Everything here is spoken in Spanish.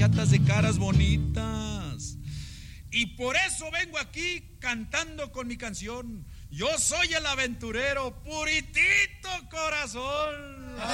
bachatas de caras bonitas. Y por eso vengo aquí cantando con mi canción. Yo soy el aventurero, puritito corazón.